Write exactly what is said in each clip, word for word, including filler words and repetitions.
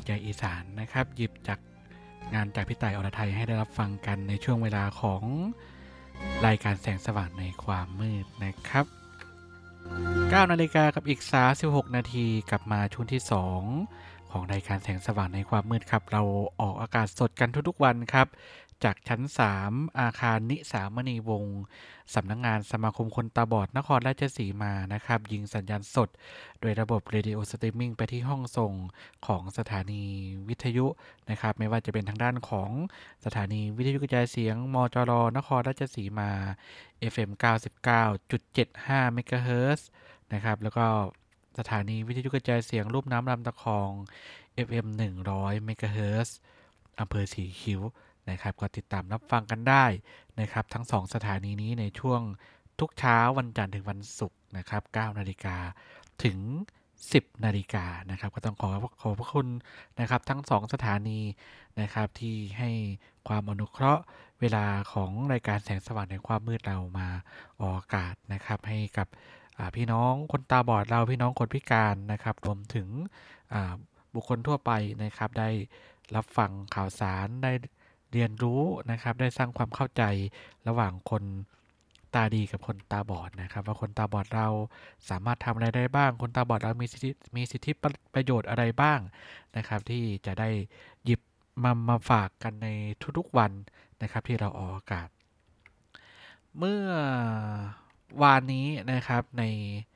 ใหญ่อีสานนะครับหยิบจากงานจากพี่ต่ายอรไทยให้ได้รับฟังกันในช่วงเวลาของรายการแสงสว่างในความมืดนะครับเก้านาฬิกากับอีกสามสิบหกนาทีกลับมาช่วงที่สองของรายการแสงสว่างในความมืดครับเราออกอากาศสดกันทุกๆวันครับจากชั้นสามอาคารนิสามณีวงศ์สำนัก ง, งานสมาคมคนตาบอดนครราชสีมานะครับยิงสัญญาณสดโดยระบบเรดิโอสตรีมมิ่งไปที่ห้องส่งของสถานีวิทยุนะครับไม่ว่าจะเป็นทางด้านของสถานีวิทยุกระจายเสียงมจรนครราชสีมา เอฟ เอ็ม เก้าสิบเก้าจุดเจ็ดห้า เมกะเฮิรตซ์นะครับแล้วก็สถานีวิทยุกระจายเสียงรูปน้ำลำตะคอง เอฟ เอ็ม หนึ่งร้อย เมกะเฮิรตซ์อำเภอสีคิ้วนะครับก็ติดตามรับฟังกันได้นะครับทั้งสองสถานีนี้ในช่วงทุกเช้าวันจันทร์ถึงวันศุกร์นะครับเก้านาฬิกาถึงสิบนาฬิกานะครับก็ต้องขอขอบพระคุณนะครับทั้งสองสถานีนะครับที่ให้ความอนุเคราะห์เวลาของรายการแสงสว่างในความมืดเรามาออกอากาศนะครับให้กับพี่น้องคนตาบอดเราพี่น้องคนพิการนะครับรวมถึงบุคคลทั่วไปนะครับได้รับฟังข่าวสารได้เรียนรู้นะครับได้สร้างความเข้าใจระหว่างคนตาดีกับคนตาบอดนะครับว่าคนตาบอดเราสามารถทำอะไรได้บ้างคนตาบอดเรามีสิทธิมีสิทธิประโยชน์อะไรบ้างนะครับที่จะได้หยิบมามาฝากกันในทุกๆวันนะครับที่เราออกอากาศเมื่อวานนี้นะครับใน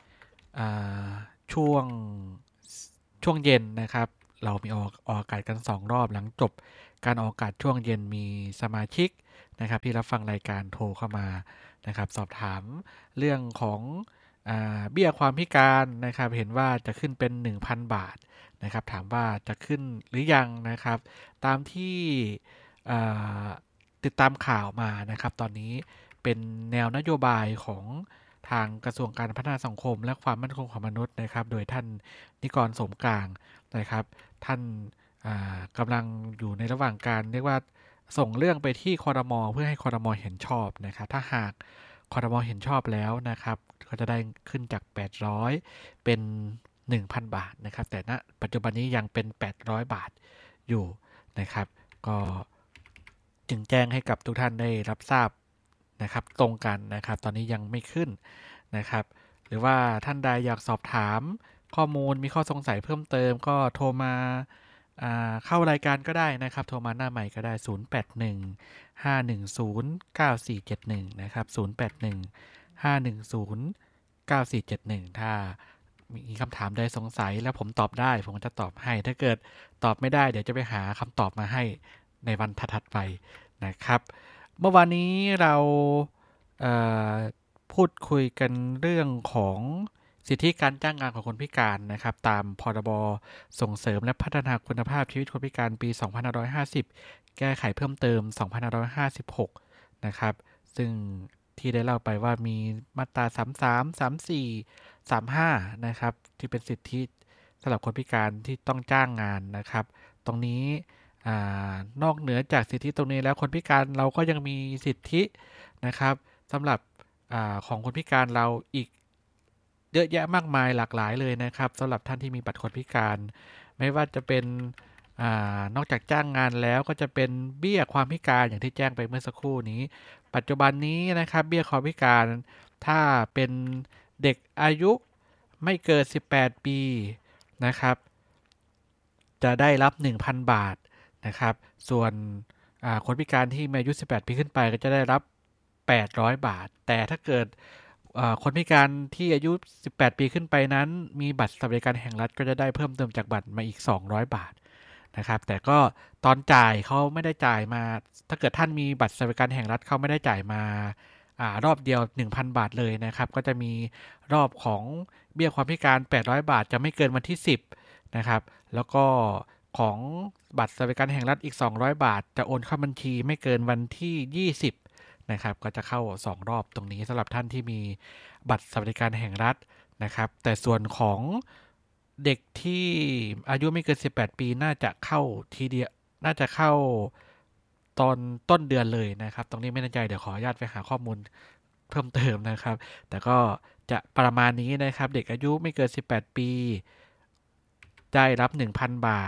ช่วงช่วงเย็นนะครับเรามีออกออกอากาศกันสองรอบหลังจบการออกอากาศช่วงเย็นมีสมาชิกนะครับที่รับฟังรายการโทรเข้ามานะครับสอบถามเรื่องของอ่าเบี้ยความพิการนะครับเห็นว่าจะขึ้นเป็น หนึ่งพัน บาทนะครับถามว่าจะขึ้นหรือยังนะครับตามที่ติดตามข่าวมานะครับตอนนี้เป็นแนวนโยบายของทางกระทรวงการพัฒนาสังคมและความมั่นคงของมนุษย์นะครับโดยท่านนิกรสมกลางนะครับท่านกำลังอยู่ในระหว่างการเรียกว่าส่งเรื่องไปที่ครม.เพื่อให้ครม.เห็นชอบนะครับถ้าหากครม.เห็นชอบแล้วนะครับก็จะได้ขึ้นจากแปดร้อยเป็น หนึ่งพัน บาทนะครับแต่ณปัจจุบันนี้ยังเป็นแปดร้อยบาทอยู่นะครับก็จึงแจ้งให้กับทุกท่านได้รับทราบนะครับตรงกันนะครับตอนนี้ยังไม่ขึ้นนะครับหรือว่าท่านใดอยากสอบถามข้อมูลมีข้อสงสัยเพิ่มเติมก็โทรมาเข้ารายการก็ได้นะครับโทรมาหน้าใหม่ก็ได้ศูนย์ แปด หนึ่ง ห้า หนึ่ง ศูนย์ เก้า สี่ เจ็ด หนึ่งนะครับศูนย์ แปด หนึ่ง ห้า หนึ่ง ศูนย์ เก้า สี่ เจ็ด หนึ่งถ้ามีคำถามใดสงสัยแล้วผมตอบได้ผมจะตอบให้ถ้าเกิดตอบไม่ได้เดี๋ยวจะไปหาคำตอบมาให้ในวันถัดไปนะครับเมื่อวานนี้เราพูดคุยกันเรื่องของสิทธิการจ้างงานของคนพิการนะครับตามพรบส่งเสริมและพัฒนาคุณภาพชีวิตคนพิการปีสองพันห้าร้อยห้าสิบแก้ไขเพิ่มเติมสองพันห้าร้อยห้าสิบหกนะครับซึ่งที่ได้เล่าไปว่ามีมาตราสามสิบสาม สามสิบสี่ สามสิบห้านะครับที่เป็นสิทธิสำหรับคนพิการที่ต้องจ้างงานนะครับตรงนี้นอกเหนือจากสิทธิตรงนี้แล้วคนพิการเราก็ยังมีสิทธินะครับสำหรับอของคนพิการเราอีกเยอะแยะมากมายหลากหลายเลยนะครับสำหรับท่านที่มีบัตรคนพิการไม่ว่าจะเป็นอานอกจากจ้างงานแล้วก็จะเป็นเบี้ยความพิการอย่างที่แจ้งไปเมื่อสักครู่นี้ปัจจุบันนี้นะครับเบี้ยความพิการถ้าเป็นเด็กอายุไม่เกินสิบแปดปีนะครับจะได้รับ หนึ่งพัน บาทนะครับส่วนคนพิการที่มีอายุสิบแปดปีขึ้นไปก็จะได้รับแปดร้อยบาทแต่ถ้าเกิดคนพิการที่อายุสิบแปดปีขึ้นไปนั้นมีบัตรสวัสดิการแห่งรัฐก็จะได้เพิ่มเติมจากบัตรมาอีกสองร้อยบาทนะครับแต่ก็ตอนจ่ายเขาไม่ได้จ่ายมาถ้าเกิดท่านมีบัตรสวัสดิการแห่งรัฐเขาไม่ได้จ่ายมาอารอบเดียว หนึ่งพัน บาทเลยนะครับก็จะมีรอบของเบี้ยความพิการแปดร้อยบาทจะไม่เกินวันที่สิบนะครับแล้วก็ของบัตรสวัสดิการแห่งรัฐอีกสองร้อยบาทจะโอนเข้าบัญชีไม่เกินวันที่ยี่สิบนะครับก็จะเข้าสองรอบตรงนี้สำหรับท่านที่มีบัตรสวัสดิการแห่งรัฐนะครับแต่ส่วนของเด็กที่อายุไม่เกินสิบแปดปีน่าจะเข้าทีเดียวน่าจะเข้าตอนต้นเดือนเลยนะครับตรงนี้ไม่แน่ใจเดี๋ยวขออนุญาตไปหาข้อมูลเพิ่มเติมนะครับแต่ก็จะประมาณนี้นะครับเด็กอายุไม่เกินสิบแปดปีได้รับ หนึ่งพัน บาท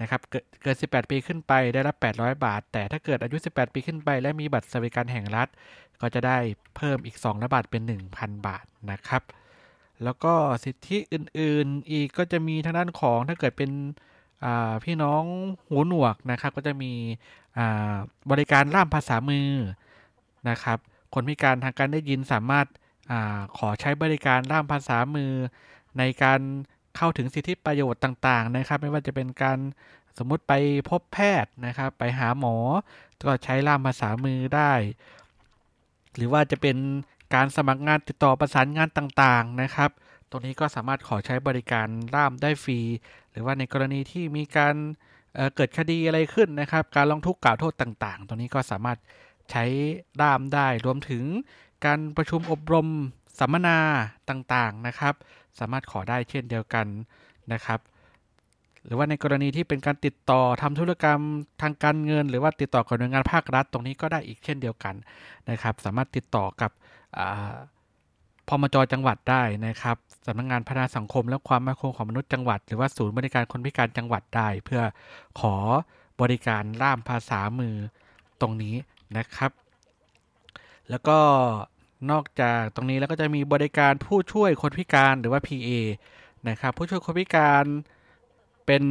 นะครับเกิดเกิดสิบแปดปีขึ้นไปได้รับแปดร้อยบาทแต่ถ้าเกิดอายุสิบแปดปีขึ้นไปและมีบัตรสวัสดิการแห่งรัฐก็จะได้เพิ่มอีกสองร้อยบาทเป็น หนึ่งพัน บาทนะครับแล้วก็สิทธิอื่นๆอีกก็จะมีทางด้านของถ้าเกิดเป็นพี่น้องหูหนวกนะครับก็จะมีบริการล่ามภาษามือนะครับคนพิการทางการได้ยินสามารถอขอใช้บริการล่ามภาษามือในการเข้าถึงสิทธิประโยชน์ต่างๆนะครับไม่ว่าจะเป็นการสมมุติไปพบแพทย์นะครับไปหาหมอก็ใช้ล่ามภาษามือได้หรือว่าจะเป็นการสมัครงานติดต่อประสานงานต่างๆนะครับตรงนี้ก็สามารถขอใช้บริการล่ามได้ฟรีหรือว่าในกรณีที่มีการ เอ่อ เกิดคดีอะไรขึ้นนะครับการร้องทุกข์กล่าวโทษต่างๆตรงนี้ก็สามารถใช้ล่ามได้รวมถึงการประชุมอบรมสัมมนาต่างๆนะครับสามารถขอได้เช่นเดียวกันนะครับหรือว่าในกรณีที่เป็นการติดต่อทำธุรกรรมทางการเงินหรือว่าติดต่อกับหน่วยงานภาครัฐตรงนี้ก็ได้อีกเช่นเดียวกันนะครับสามารถติดต่อกับพมจ.จังหวัดได้นะครับสำนักงานพัฒนาสังคมและความมั่นคงของมนุษย์จังหวัดหรือว่าศูนย์บริการคนพิการจังหวัดได้เพื่อขอบริการล่ามภาษามือตรงนี้นะครับแล้วก็นอกจากตรงนี้แล้วก็จะมีบริการผู้ช่วยคนพิการหรือว่า พี เอ นะครับผู้ช่วยคนพิการเป็น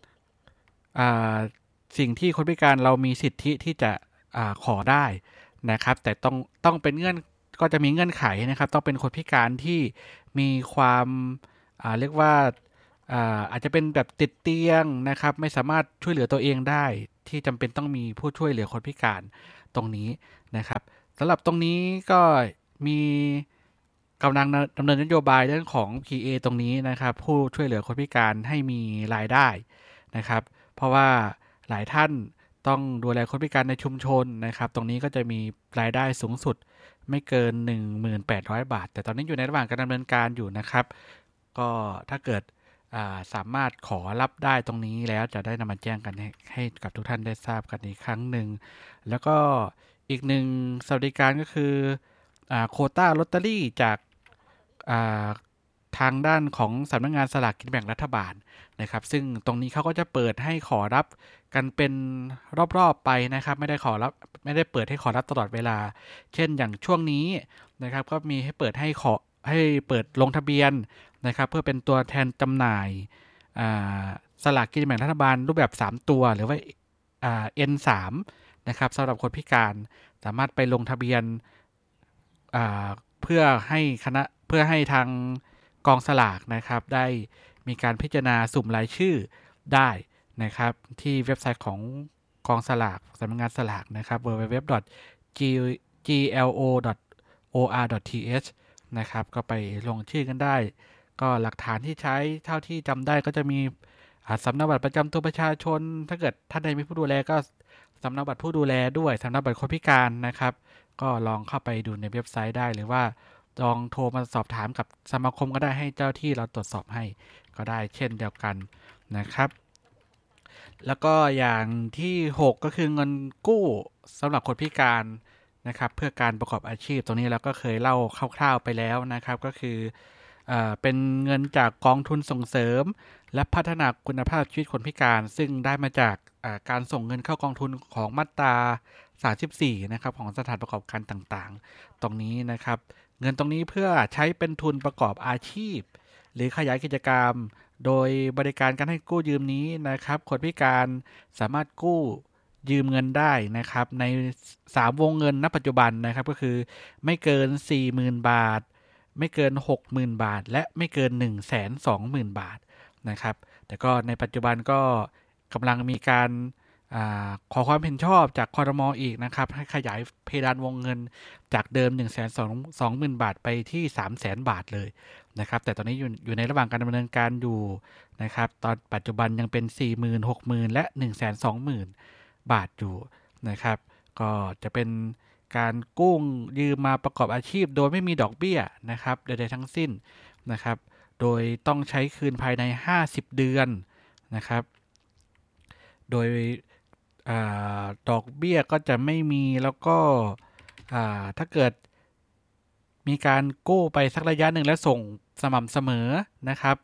สิ่งที่คนพิการเรามีสิทธิที่จะอขอได้นะครับแต่ต้องต้องเป็นเงื่อนก็จะมีเงื่อนไขนะครับต้องเป็นคนพิการที่มีความเรียกว่าอาอาจจะเป็นแบบติดเตียงนะครับไม่สามารถช่วยเหลือตัวเองได้ที่จำเป็นต้องมีผู้ช่วยเหลือคนพิการตรงนี้นะครับสำหรับตรงนี้ก็มีกำลังดำเนินนโยบายเรื่องของ พี เอ ตรงนี้นะครับผู้ช่วยเหลือคนพิการให้มีรายได้นะครับเพราะว่าหลายท่านต้องดูแลคนพิการในชุมชนนะครับตรงนี้ก็จะมีรายได้สูงสุดไม่เกิน หนึ่งพันแปดร้อย บาทแต่ตอนนี้อยู่ในระหว่างการดำเนินการอยู่นะครับก็ถ้าเกิดสามารถขอรับได้ตรงนี้แล้วจะได้นำมาแจ้งกันให้ให้กับทุกท่านได้ทราบกันอีกครั้งหนึ่งแล้วก็อีกหนึ่งสวัสดิการก็คือโควต้าลอตเตอรี่จากทางด้านของสำนักงานสลากกินแบ่งรัฐบาลนะครับซึ่งตรงนี้เขาก็จะเปิดให้ขอรับกันเป็นรอบๆไปนะครับไม่ได้ขอรับไม่ได้เปิดให้ขอรับตลอดเวลาเช่นอย่างช่วงนี้นะครับก็มีให้เปิดให้ขอให้เปิดลงทะเบียนนะครับเพื่อเป็นตัวแทนจำหน่ายสลากกินแบ่งรัฐบาลรูปแบบสามตัวหรือว่า เอ็น สาม นะครับสำหรับคนพิการสามารถไปลงทะเบียนเพื่อให้คณะเพื่อให้ทางกองสลากนะครับได้มีการพิจารณาสุ่มรายชื่อได้นะครับที่เว็บไซต์ของกองสลากสำนักงานสลากนะครับ ดับเบิลยู ดับเบิลยู ดับเบิลยู ดอท จี แอล โอ ดอท โอ อาร์ ดอท ที เอช นะครับก็ไปลงชื่อกันได้ก็หลักฐานที่ใช้เท่าที่จำได้ก็จะมีสำเนาบัตรประจำตัวประชาชนถ้าเกิดท่านใดมีผู้ดูแลก็สำเนาบัตรผู้ดูแลด้วยสำเนาบัตรคนพิการนะครับก็ลองเข้าไปดูในเว็บไซต์ได้หรือว่าลองโทรมาสอบถามกับสมาคมก็ได้ให้เจ้าที่เราตรวจสอบให้ก็ได้เช่นเดียวกันนะครับแล้วก็อย่างที่หกก็คือเงินกู้สำหรับคนพิการนะครับเพื่อการประกอบอาชีพตรงนี้เราก็เคยเล่าคร่าวๆไปแล้วนะครับก็คือเอ่อเป็นเงินจากกองทุนส่งเสริมและพัฒนาคุณภาพชีวิตคนพิการซึ่งได้มาจากการส่งเงินเข้ากองทุนของมาตราสามสิบสี่นะครับของสถานประกอบการต่างๆตรงนี้นะครับเงินตรงนี้เพื่อใช้เป็นทุนประกอบอาชีพหรือขยายกิจกรรมโดยบริการการให้กู้ยืมนี้นะครับคนพิการสามารถกู้ยืมเงินได้นะครับในสามวงเงินณปัจจุบันนะครับก็คือไม่เกิน สี่หมื่น บาทไม่เกิน หกหมื่น บาทและไม่เกิน หนึ่งแสนสองหมื่น บาทนะครับแต่ก็ในปัจจุบันก็กำลังมีการขอความเห็นชอบจากครม.อีกนะครับให้ขยายเพดานวงเงินจากเดิม หนึ่งแสนสองหมื่น บาทไปที่ สามแสน บาทเลยนะครับแต่ตอนนี้อยู่อยู่ในระหว่างการดำเนินการอยู่นะครับตอนปัจจุบันยังเป็น สี่หมื่น หกหมื่น และ หนึ่งแสนสองหมื่น บาทอยู่นะครับก็จะเป็นการกู้ยืมมาประกอบอาชีพโดยไม่มีดอกเบี้ยนะครับใดๆทั้งสิ้นนะครับโดยต้องใช้คืนภายในห้าสิบเดือนนะครับโดยดอกเบี้ยก็จะไม่มีแล้วก็ถ้าเกิดมีการกู้ไปสักระยะหนึ่งแล้วส่งสม่ำเสมอนะครับ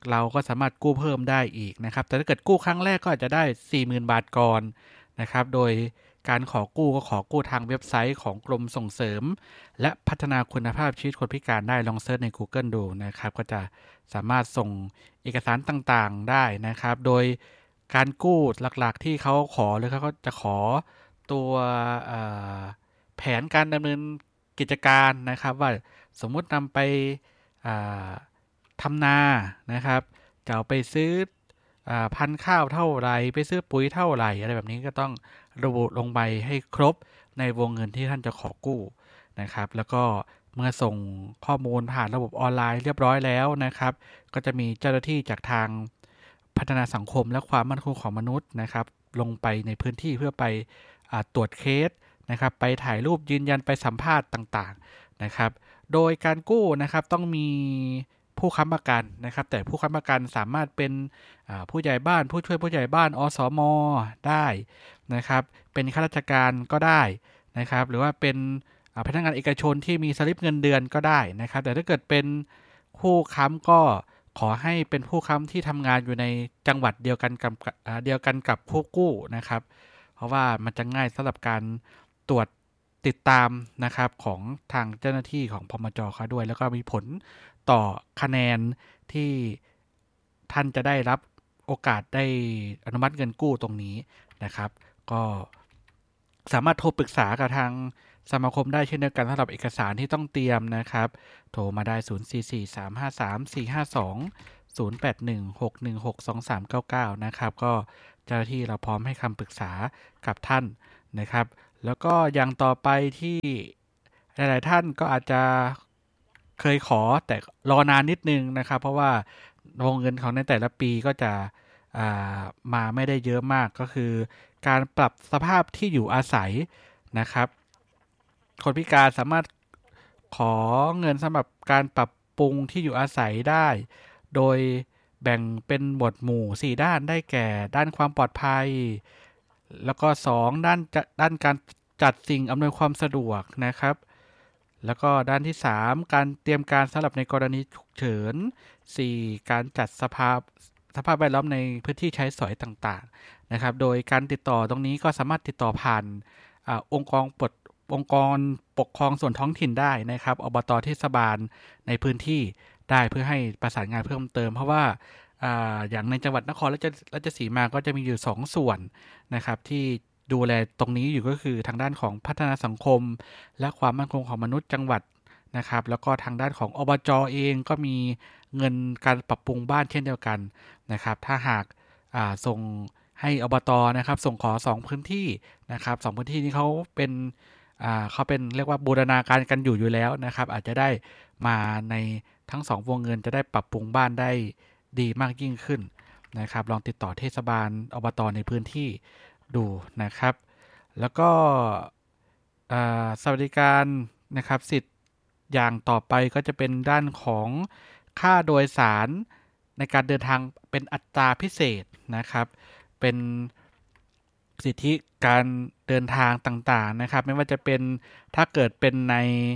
เราก็สามารถกู้เพิ่มได้อีกนะครับแต่ถ้าเกิดกู้ครั้งแรกก็อาจจะได้ สี่หมื่น บาทก่อนนะครับโดยการขอกู้ก็ขอกู้ทางเว็บไซต์ของกรมส่งเสริมและพัฒนาคุณภาพชีวิตคนพิการได้ลองเซิร์ชใน Google ดูนะครับก็จะสามารถส่งเอกสารต่างๆได้นะครับโดยการกู้หลักๆที่เขาขอเลยเขาก็จะขอตัวแผนการดำเนินกิจการนะครับว่าสมมุตินำไปทำนานะครับจะเอาไปซื้อพันธุ์ข้าวเท่าไหร่ไปซื้อปุ๋ยเท่าไหร่อะไรแบบนี้ก็ต้องระบุลงไปให้ครบในวงเงินที่ท่านจะขอกู้นะครับแล้วก็เมื่อส่งข้อมูลผ่านระบบออนไลน์เรียบร้อยแล้วนะครับก็จะมีเจ้าหน้าที่จากทางพัฒนาสังคมและความมั่นคงของมนุษย์นะครับลงไปในพื้นที่เพื่อไปตรวจเคสนะครับไปถ่ายรูปยืนยันไปสัมภาษณ์ต่างๆนะครับโดยการกู้นะครับต้องมีผู้ค้ำประกันนะครับแต่ผู้ค้ำประกันสามารถเป็นผู้ใหญ่บ้านผู้ช่วยผู้ใหญ่บ้านอสม.ได้นะครับเป็นข้าราชการก็ได้นะครับหรือว่าเป็นพนักงานเอกชนที่มีสลิปเงินเดือนก็ได้นะครับแต่ถ้าเกิดเป็นผู้ค้ำก็ขอให้เป็นผู้ค้ำที่ทำงานอยู่ในจังหวัดเดียวกันกับเดียวกันกับผู้กู้นะครับเพราะว่ามันจะง่ายสำหรับการตรวจติดตามนะครับของทางเจ้าหน้าที่ของพมจ.เขาด้วยแล้วก็มีผลต่อคะแนนที่ท่านจะได้รับโอกาสได้อนุมัติเงินกู้ตรงนี้นะครับก็สามารถโทรปรึกษากับทางสมาคมได้เช่นเดียวกันสำหรับเอกสารที่ต้องเตรียมนะครับโทรมาได้ศูนย์ สี่ สี่ สาม ห้า สาม สี่ ห้า สอง ศูนย์ แปด หนึ่ง หก หนึ่ง หก สอง สาม เก้า เก้านะครับก็เจ้าหน้าที่เราพร้อมให้คำปรึกษากับท่านนะครับแล้วก็อย่างต่อไปที่หลายๆท่านก็อาจจะเคยขอแต่รอนานนิดนึงนะครับเพราะว่าวงเงินของในแต่ละปีก็จะมาไม่ได้เยอะมากก็คือการปรับสภาพที่อยู่อาศัยนะครับคนพิการสามารถขอเงินสำหรับการปรับปรุงที่อยู่อาศัยได้โดยแบ่งเป็นหมวดหมู่สี่ด้านได้แก่ด้านความปลอดภัยแล้วก็สองด้านด้านการจัดสิ่งอำนวยความสะดวกนะครับแล้วก็ด้านที่สามการเตรียมการสำหรับในกรณีฉุกเฉินสี่การจัดสภาพสภาพแวดล้อมในพื้นที่ใช้สอยต่างๆนะครับโดยการติดต่อตรงนี้ก็สามารถติดต่อผ่านอองค์กรปกองค์กรปกครองส่วนท้องถิ่นได้นะครับอบต.เทศบาลในพื้นที่ได้เพื่อให้ประสานงานเพิ่มเติมเพราะว่าอย่างในจังหวัดนครราชสีมาก็จะมีอยู่สองส่วนนะครับที่ดูแลตรงนี้อยู่ก็คือทางด้านของพัฒนาสังคมและความมั่นคงของมนุษย์จังหวัดนะครับแล้วก็ทางด้านของอบจ.เองก็มีเงินการปรับปรุงบ้านเช่นเดียวกันนะครับถ้าหากส่งให้อบต.นะครับส่งขอสองพื้นที่นะครับสองพื้นที่นี้เขาเป็นเขาเป็นเรียกว่าบูรณาการกันอยู่อยู่แล้วนะครับอาจจะได้มาในทั้งสองวงเงินจะได้ปรับปรุงบ้านได้ดีมากยิ่งขึ้นนะครับลองติดต่อเทศบาลอบต.ในพื้นที่ดูนะครับแล้วก็สวัสดิการนะครับสิทธิ์อย่างต่อไปก็จะเป็นด้านของค่าโดยสารในการเดินทางเป็นอัตราพิเศษนะครับเป็นสิทธิการเดินทางต่างๆนะครับไม่ว่าจะเป็นถ้าเกิดเป็นใน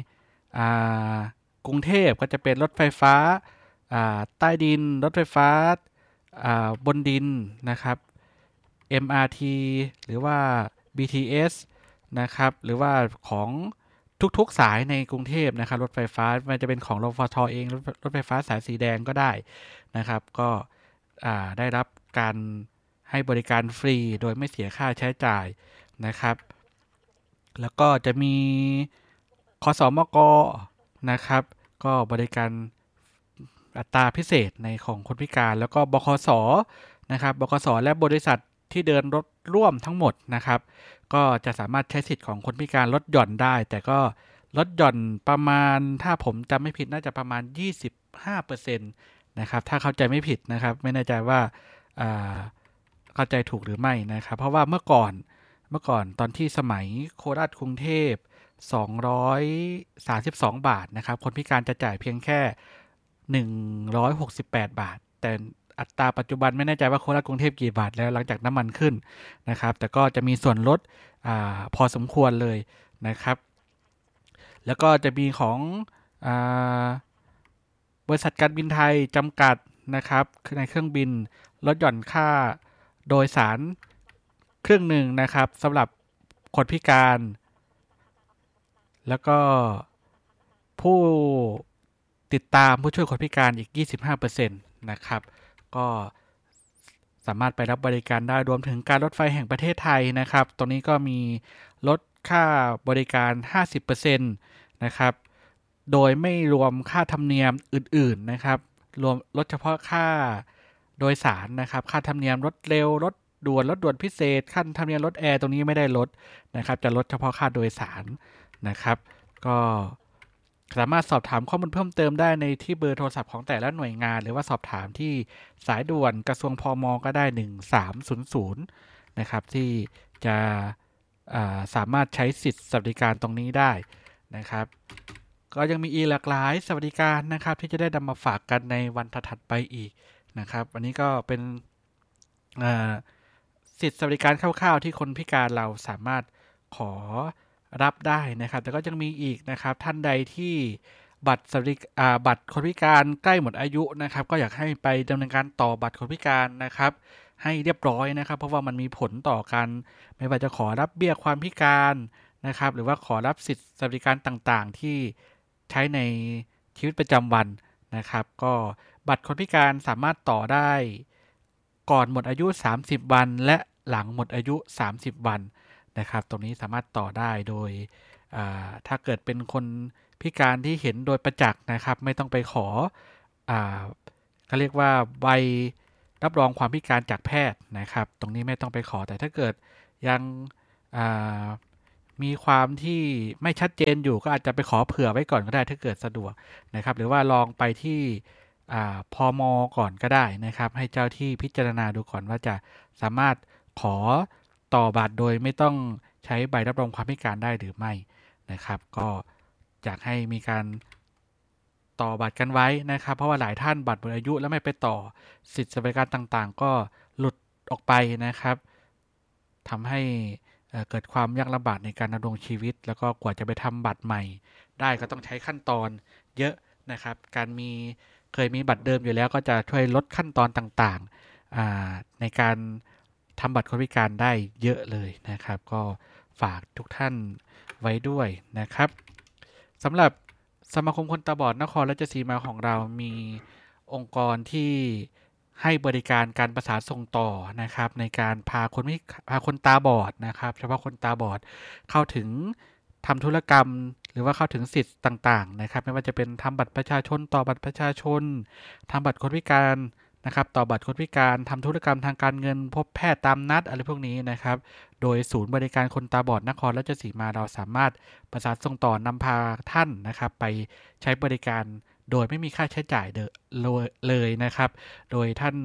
กรุงเทพก็จะเป็นรถไฟฟ้าใต้ดินรถไฟฟ้าบนดินนะครับ เอ็ม อาร์ ที หรือว่า บี ที เอส นะครับหรือว่าของทุกๆสายในกรุงเทพนะครับรถไฟฟ้ามันจะเป็นของรฟท.เองรถไฟฟ้าสายสีแดงก็ได้นะครับก็ได้รับการให้บริการฟรีโดยไม่เสียค่าใช้จ่ายนะครับแล้วก็จะมีคสมก.นะครับก็บริการอัตราพิเศษในของคนพิการแล้วก็บขส.นะครับบขส.และบริษัทที่เดินรถร่วมทั้งหมดนะครับก็จะสามารถใช้สิทธิ์ของคนพิการลดหย่อนได้แต่ก็ลดหย่อนประมาณถ้าผมจำไม่ผิดน่าจะประมาณ ยี่สิบห้าเปอร์เซ็นต์ นะครับถ้าเข้าใจไม่ผิดนะครับไม่แน่ใจว่าเข้าใจถูกหรือไม่นะครับเพราะว่าเมื่อก่อนเมื่อก่อนตอนที่สมัยโคราชกรุงเทพสองร้อยสามสิบสองบาทนะครับคนพิการจะจ่ายเพียงแค่หนึ่งร้อยหกสิบแปดบาทแต่อัตราปัจจุบันไม่แน่ใจว่าโคราชกรุงเทพกี่บาทแล้วหลังจากน้ำมันขึ้นนะครับแต่ก็จะมีส่วนลดอ่าพอสมควรเลยนะครับแล้วก็จะมีของอ่าบริษัทการบินไทยจำกัดนะครับในเครื่องบินลดหย่อนค่าโดยสารครึ่งหนึ่งนะครับสำหรับคนพิการแล้วก็ผู้ติดตามผู้ช่วยคนพิการอีก ยี่สิบห้าเปอร์เซ็นต์ นะครับก็สามารถไปรับบริการได้รวมถึงการรถไฟแห่งประเทศไทยนะครับตรงนี้ก็มีลดค่าบริการ ห้าสิบเปอร์เซ็นต์ นะครับโดยไม่รวมค่าธรรมเนียมอื่นๆนะครับรวมลดเฉพาะค่าโดยสารนะครับค่าธรรมเนียมรถเร็วรถด่วนรถด่วนพิเศษค่าธรรมเนียมรถแอร์ตรงนี้ไม่ได้ลดนะครับจะลดเฉพาะค่าโดยสารนะครับก็สามารถสอบถามข้อมูลเพิ่มเติมได้ในที่เบอร์โทรศัพท์ของแต่ละหน่วยงานหรือว่าสอบถามที่สายด่วนกระทรวงพม.ก็ได้หนึ่งสามศูนย์ศูนย์นะครับที่จะสามารถใช้สิทธิสวัสดิการตรงนี้ได้นะครับก็ยังมีอีกหลากหลายสวัสดิการนะครับที่จะได้นำมาฝากกันในวันถัดไปอีกนะครับวันนี้ก็เป็นสิทธิสวัสดิการคร่าวๆที่คนพิการเราสามารถขอรับได้นะครับแต่ก็ยังมีอีกนะครับท่านใดที่บัตรสวัสดิบัตรคนพิการใกล้หมดอายุนะครับก็อยากให้ไปดำเนินการต่อบัตรคนพิการนะครับให้เรียบร้อยนะครับเพราะว่ามันมีผลต่อกันไม่ว่าจะขอรับเบี้ยความพิการนะครับหรือว่าขอรับสิทธิสวัสดิการต่างๆที่ใช้ในชีวิตประจำวันนะครับก็บัตรคนพิการสามารถต่อได้ก่อนหมดอายุสามสิบวันและหลังหมดอายุสามสิบวันนะครับตรงนี้สามารถต่อได้โดยถ้าเกิดเป็นคนพิการที่เห็นโดยประจักษ์นะครับไม่ต้องไปขออ่าเขาเรียกว่าใบรับรองความพิการจากแพทย์นะครับตรงนี้ไม่ต้องไปขอแต่ถ้าเกิดยังมีความที่ไม่ชัดเจนอยู่ก็อาจจะไปขอเผื่อไว้ก่อนก็ได้ถ้าเกิดสะดวกนะครับหรือว่าลองไปที่พม.ก่อนก็ได้นะครับให้เจ้าที่พิจารณาดูก่อนว่าจะสามารถขอต่อบัตรโดยไม่ต้องใช้ใบรับรองความพิการได้หรือไม่นะครับก็อยากให้มีการต่อบัตรกันไว้นะครับเพราะว่าหลายท่านบัตรหมดอายุแล้วไม่ไปต่อสิทธิสวัสดิการต่างๆก็หลุดออกไปนะครับทำให้เกิดความยากลำบากในการดำรงชีวิตแล้วก็กว่าจะไปทำบัตรใหม่ได้ก็ต้องใช้ขั้นตอนเยอะนะครับการมีเคยมีบัตรเดิมอยู่แล้วก็จะช่วยลดขั้นตอนต่างๆในการทำบัตรคนพิการได้เยอะเลยนะครับก็ฝากทุกท่านไว้ด้วยนะครับสำหรับสมาคมคนตาบอดนครราชสีมาของเรามีองค์กรที่ให้บริการการประสานส่งต่อนะครับในการพาคนไม่พาคนตาบอดนะครับเฉพาะคนตาบอดเข้าถึงทำธุรกรรมหรือว่าเข้าถึงสิทธิ์ต่างๆนะครับไม่ว่าจะเป็นทำบัตรประชาชนต่อบัตรประชาชนทำบัตรคนพิการนะครับต่อบัตรคนพิการทำธุรกรรมทางการเงินพบแพทย์ตามนัดอะไรพวกนี้นะครับโดยศูนย์บริการคนตาบอดนครราชสีมาเราสามารถประสานส่งต่อนำพาท่านนะครับไปใช้บริการโดยไม่มีค่าใช้จ่ายเลยนะครับโดยท่าน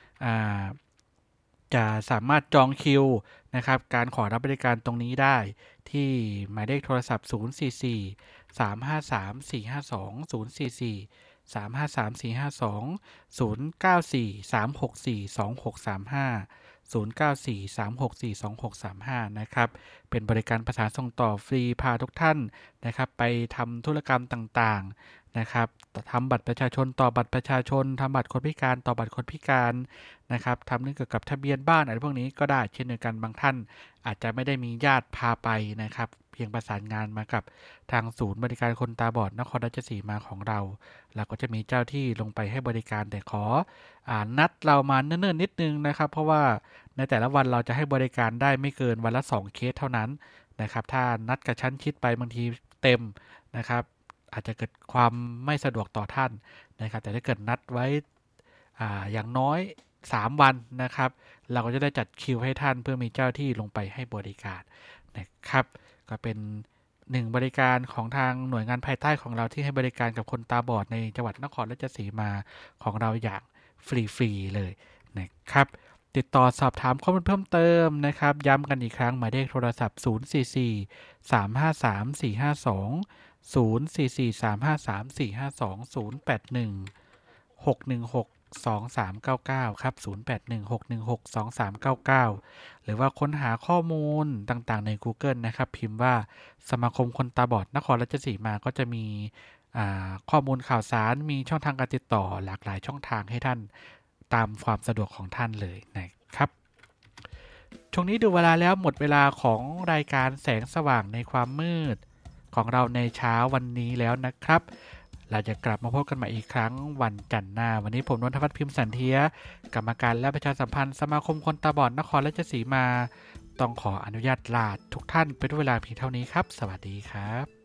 จะสามารถจองคิวนะครับการขอรับบริการตรงนี้ได้ที่หมายเลขโทรศัพท์ศูนย์ สี่ สี่ สาม ห้า สาม สี่ ห้า สอง ศูนย์ สี่ สี่ สาม ห้า สาม สี่ ห้า สอง ศูนย์ เก้า สี่ สาม หก สี่ สอง หก สาม ห้า ศูนย์ เก้า สี่ สาม หก สี่ สอง หก สาม ห้านะครับเป็นบริการประสานส่งต่อฟรีพาทุกท่านนะครับไปทำธุรกรรมต่างๆนะครับทำบัตรประชาชนต่อบัตรประชาชนทำบัตรคนพิการต่อบัตรคนพิการนะครับทำเรื่องเกี่ยวกับทะเบียนบ้านอะไรพวกนี้ก็ได้เช่นเดียวกันบางท่านอาจจะไม่ได้มีญาติพาไปนะครับเพียงประสานงานมากับทางศูนย์บริการคนตาบอดนครราชสีมาของเราแล้วก็จะมีเจ้าที่ลงไปให้บริการแต่ขออ่านัดเรามาเนิ่นๆนิดนึงนะครับเพราะว่าในแต่ละวันเราจะให้บริการได้ไม่เกินวันละสองเคสเท่านั้นนะครับถ้านัดกระชั้นชิดไปบางทีเต็มนะครับอาจจะเกิดความไม่สะดวกต่อท่านนะครับแต่ถ้าเกิดนัดไว้อ่าอย่างน้อยสามวันนะครับเราก็จะได้จัดคิวให้ท่านเพื่อมีเจ้าที่ลงไปให้บริการนะครับก็เป็นหนึ่งบริการของทางหน่วยงานภายใต้ของเราที่ให้บริการกับคนตาบอดในจังหวัดนครราชสีมาของเราอย่างฟรีๆเลยนะครับติดต่อสอบถามข้อมูลเพิ่มเติมนะครับย้ำกันอีกครั้งหมายเลขโทรศัพท์ศูนย์ สี่ สี่ สาม ห้า สาม สี่ ห้า สอง ศูนย์ สี่ สี่ สาม ห้า สาม สี่ ห้า สอง ศูนย์ แปด หนึ่ง หก หนึ่ง หก สอง สาม เก้า เก้าครับศูนย์ แปด หนึ่ง หก หนึ่ง หก สอง สาม เก้า เก้าหรือว่าค้นหาข้อมูลต่างๆใน Google นะครับพิมพ์ว่าสมาคมคนตาบอดนครราชสีมาก็จะมีข้อมูลข่าวสารมีช่องทางการติดต่อหลากหลายช่องทางให้ท่านตามความสะดวกของท่านเลยนะครับช่วงนี้ดูเวลาแล้วหมดเวลาของรายการแสงสว่างในความมืดของเราในเช้าวันนี้แล้วนะครับเราจะกลับมาพบกันใหม่อีกครั้งวันจันทร์หน้าวันนี้ผมนนทวัฒน์พิมพ์สันเทียกรรมการและประชาสัมพันธ์สมาคมคนตาบอดนครราชสีมาต้องขออนุญาตลาทุกท่านไปด้วยเวลาเพียงเท่านี้ครับสวัสดีครับ